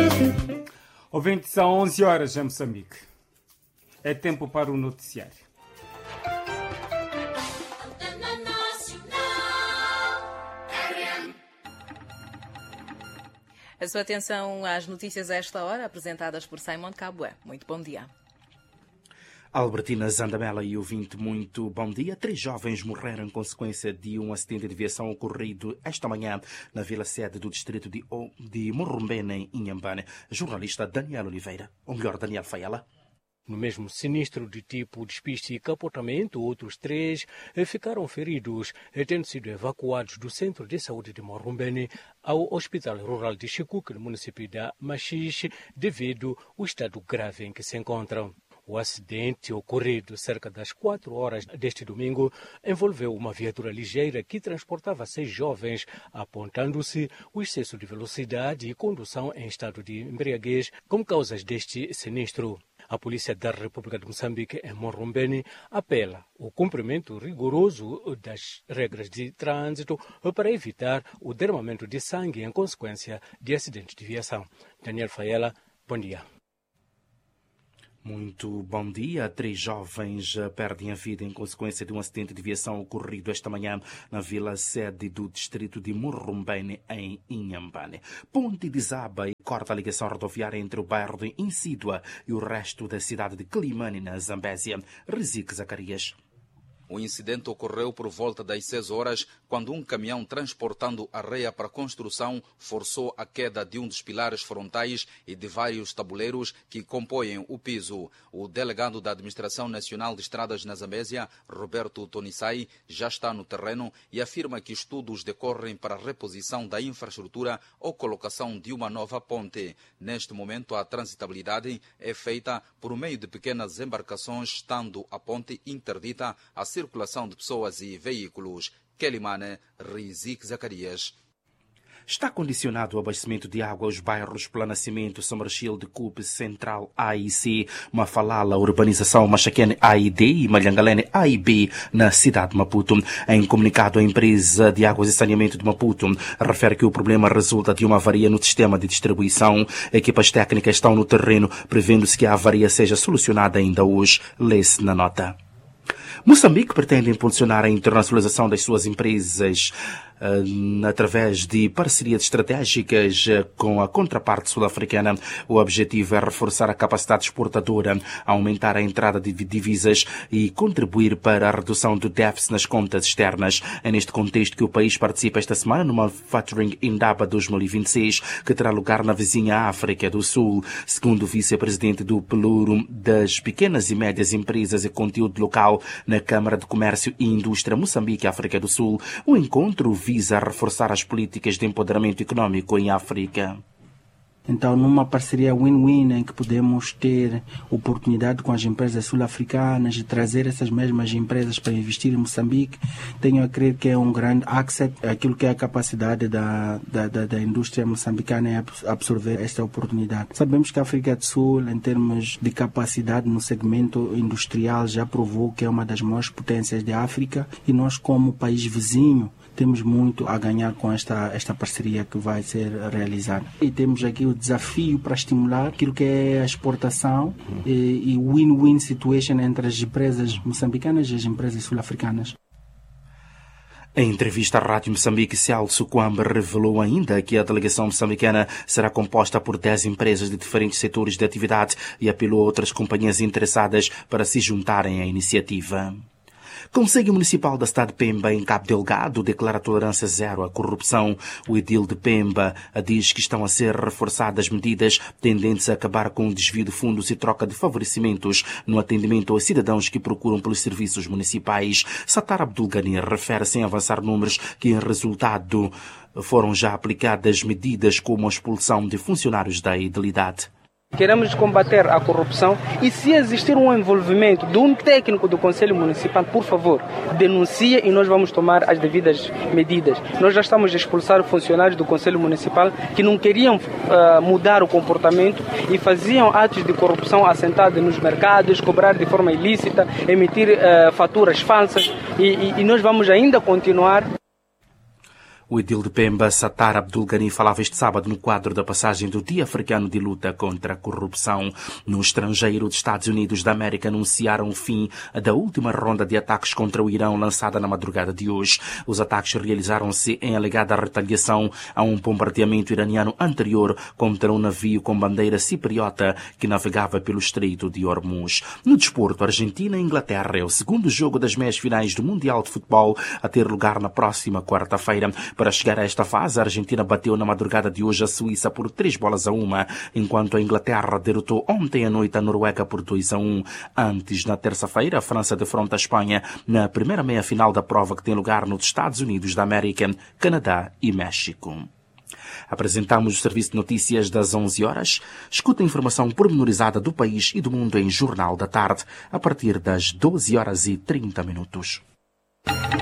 Ouvintes, são 11 horas em Moçambique. É tempo para o noticiário. A sua atenção às notícias a esta hora, apresentadas por Simon Cabué. Muito bom dia. Albertina Zandamela e ouvinte, muito bom dia. 3 jovens morreram em consequência de um acidente de aviação ocorrido esta manhã na vila-sede do distrito de Morumbene, em Inhambane. Jornalista Daniel Oliveira, ou melhor, Daniel Faiela. No mesmo sinistro de tipo despiste e capotamento, outros 3 ficaram feridos, tendo sido evacuados do Centro de Saúde de Morumbene ao Hospital Rural de Chikuque, no município da Machixe, devido ao estado grave em que se encontram. O acidente, ocorrido cerca das 4 horas deste domingo, envolveu uma viatura ligeira que transportava 6 jovens, apontando-se o excesso de velocidade e condução em estado de embriaguez como causas deste sinistro. A Polícia da República de Moçambique, em Morumbene, apela ao cumprimento rigoroso das regras de trânsito para evitar o derramamento de sangue em consequência de acidentes de viação. Daniel Faiela, bom dia. Muito bom dia. 3 jovens perdem a vida em consequência de um acidente de viação ocorrido esta manhã na vila-sede do distrito de Morumbene, em Inhambane. Ponte desaba e corta a ligação rodoviária entre o bairro de Insídua e o resto da cidade de Climane, na Zambésia. Rezique Zacarias. O incidente ocorreu por volta das 6 horas, quando um caminhão transportando areia para construção forçou a queda de um dos pilares frontais e de vários tabuleiros que compõem o piso. O delegado da Administração Nacional de Estradas na Zambésia, Roberto Tonissai, já está no terreno e afirma que estudos decorrem para a reposição da infraestrutura ou colocação de uma nova ponte. Neste momento, a transitabilidade é feita por meio de pequenas embarcações, estando a ponte interdita a circulação de pessoas e veículos. Quelimane, Rizik Zacarias. Está condicionado o abastecimento de água aos bairros Planascimento, Samarchil de Cupe, Central A e C, Mafalala, Urbanização Machaquene A e D e Malhangalene A e B, na cidade de Maputo. Em comunicado, a empresa de águas e saneamento de Maputo refere que o problema resulta de uma avaria no sistema de distribuição. Equipas técnicas estão no terreno, prevendo-se que a avaria seja solucionada ainda hoje. Lê-se na nota. Moçambique pretende impulsionar a internacionalização das suas empresas através de parcerias estratégicas com a contraparte sul-africana. O objetivo é reforçar a capacidade exportadora, aumentar a entrada de divisas e contribuir para a redução do déficit nas contas externas. É neste contexto que o país participa esta semana no Manufacturing Indaba 2026, que terá lugar na vizinha África do Sul. Segundo o vice-presidente do Pelouro das Pequenas e Médias Empresas e Conteúdo Local na Câmara de Comércio e Indústria Moçambique-África do Sul, o encontro visa reforçar as políticas de empoderamento econômico em África. Então, numa parceria win-win em que podemos ter oportunidade com as empresas sul-africanas e trazer essas mesmas empresas para investir em Moçambique, tenho a crer que é um grande asset, aquilo que é a capacidade da indústria moçambicana em absorver esta oportunidade. Sabemos que a África do Sul, em termos de capacidade no segmento industrial, já provou que é uma das maiores potências da África e nós, como país vizinho, temos muito a ganhar com esta parceria que vai ser realizada. E temos aqui o desafio para estimular aquilo que é a exportação e win-win situation entre as empresas moçambicanas e as empresas sul-africanas. Em entrevista à Rádio Moçambique, Celso Kwamba revelou ainda que a delegação moçambicana será composta por 10 empresas de diferentes setores de atividade e apelou a outras companhias interessadas para se juntarem à iniciativa. Conselho Municipal da cidade de Pemba, em Cabo Delgado, declara tolerância zero à corrupção. O edil de Pemba diz que estão a ser reforçadas medidas tendentes a acabar com o desvio de fundos e troca de favorecimentos no atendimento aos cidadãos que procuram pelos serviços municipais. Satar Abdulgani refere-se em avançar números que, em resultado, foram já aplicadas medidas como a expulsão de funcionários da edilidade. Queremos combater a corrupção e, se existir um envolvimento de um técnico do Conselho Municipal, por favor, denuncie e nós vamos tomar as devidas medidas. Nós já estamos a expulsar funcionários do Conselho Municipal que não queriam mudar o comportamento e faziam atos de corrupção assentados nos mercados, cobrar de forma ilícita, emitir faturas falsas e nós vamos ainda continuar. O edil de Pemba, Sattar Abdul Ghani, falava este sábado no quadro da passagem do Dia Africano de Luta contra a Corrupção. No estrangeiro, os Estados Unidos da América anunciaram o fim da última ronda de ataques contra o Irão lançada na madrugada de hoje. Os ataques realizaram-se em alegada retaliação a um bombardeamento iraniano anterior contra um navio com bandeira cipriota que navegava pelo Estreito de Hormuz. No desporto, Argentina e Inglaterra é o segundo jogo das meias finais do Mundial de Futebol a ter lugar na próxima quarta-feira. Para chegar a esta fase, a Argentina bateu na madrugada de hoje a Suíça por 3-1, enquanto a Inglaterra derrotou ontem à noite a Noruega por 2-1. Antes, na terça-feira, a França defronta a Espanha na primeira meia-final da prova que tem lugar nos Estados Unidos da América, Canadá e México. Apresentamos o Serviço de Notícias das 11 horas. Escuta a informação pormenorizada do país e do mundo em Jornal da Tarde, a partir das 12h30.